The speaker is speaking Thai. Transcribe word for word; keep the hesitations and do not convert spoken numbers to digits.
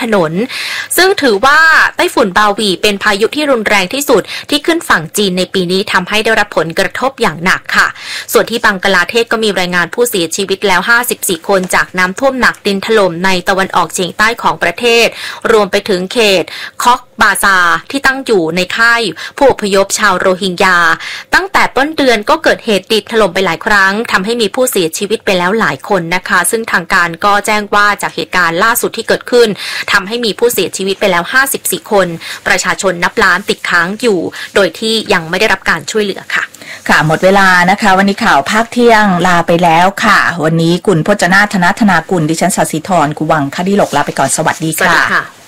ถนนซึ่งถือว่าไต้ฝุ่นบาวีเป็นพายุที่รุนแรงที่สุดที่ขึ้นฝั่งจีนในปีนี้ทำให้ได้รับผลกระทบอย่างหนักค่ะส่วนที่บังกลาเทศก็มีรายงานผู้เสียชีวิตแล้วห้าสิบสี่คนจากน้ำท่วมหนักดินถล่มในตะวันออกเฉียงใต้ของประเทศรวมไปถึงเขตคอกบาซาที่ตั้งอยู่ในค่ายผู้อพยพชาวโรฮิงญาตั้งแต่ต้นเดือนก็เกิดเหตุดินถล่มไปหลายครั้งทำให้มีผู้เสียชีวิตไปแล้วหลายคนนะคะซึ่งทางการก็แจ้งว่าจากเหตุการณ์ล่าสุดที่เกิดขึ้นทำให้มีผู้เสียชีวิตไปแล้วห้าสิบสี่คนประชาชนนับล้านติดค้างอยู่โดยที่ยังไม่ได้รับการช่วยเหลือค่ะค่ะหมดเวลานะคะวันนี้ข่าวภาคเที่ยงลาไปแล้วค่ะวันนี้คุณพจนาธนธนากุลดิฉันศศิธรกุวังคดีหลกลาไปก่อนสวัสดีค่ะ